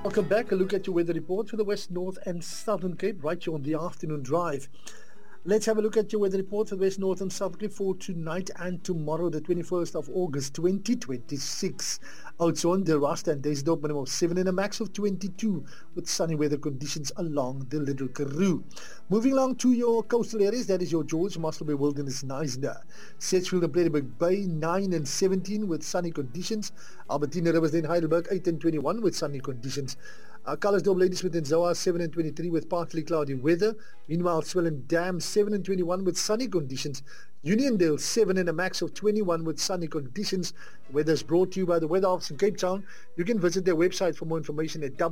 Welcome back. A look at your weather report for the West, North and Southern Cape right here on the afternoon drive. Let's have a look at your weather report for the West, North and Southern Cape for tonight and tomorrow, the 21st of August 2026. Oudtshoorn, De Rasta and Duisendorp, minimum of 7 and a max of 22 with sunny weather conditions along the Little Karoo. Moving along to your coastal areas, that is your George, Muscle Bay Wilderness, Knysna. Sedgefield and Bladderberg Bay, 9 and 17 with sunny conditions. Albertina Riversdale, Heidelberg, 8 and 21 with sunny conditions. Calisdorp, Ladysmith and Zoa 7 and 23 with partly cloudy weather. Meanwhile, Swellen Dam 7 and 21 with sunny conditions. Uniondale 7 and a max of 21 with sunny conditions. The weather is brought to you by the Weather Office in Cape Town. You can visit their website for more information at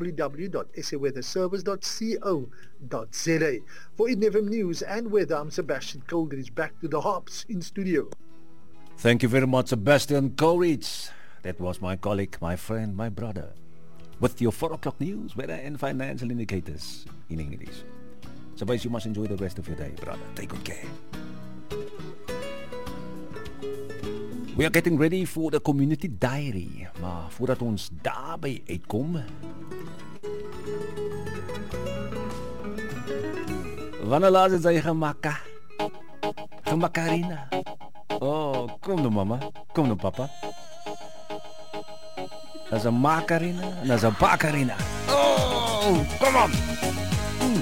www.saweatherservice.co.za. For Eden FM News and Weather, I'm Sebastian Coleridge. Back to the Hops in studio. Thank you very much, Sebastian Coleridge. That was my colleague, my friend, my brother. With your 4 o'clock news, weather and financial indicators in English. Otherwise, you must enjoy the rest of your day, brother. Take good care. We are getting ready for the community diary. Maar voordat ons daarbij uitkom, wanneer laat het jy gemakarina? Oh, kom nou mama, kom nou papa. Dat is een macarina, dat is een bacarina. Oh, kom on!